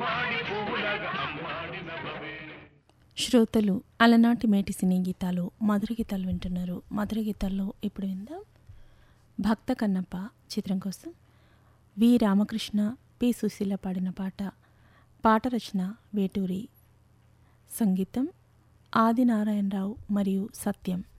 శ్రోతలు అలనాటి మేటి సినీ గీతాలు మధుర గీతాలు వింటున్నారు. మధుర గీతాల్లో ఇప్పుడు విందాం భక్త కన్నప్ప చిత్రం కోసం వి రామకృష్ణ, పి సుశీల పాడిన పాట రచన వేటూరి, సంగీతం ఆదినారాయణరావు మరియు సత్యం.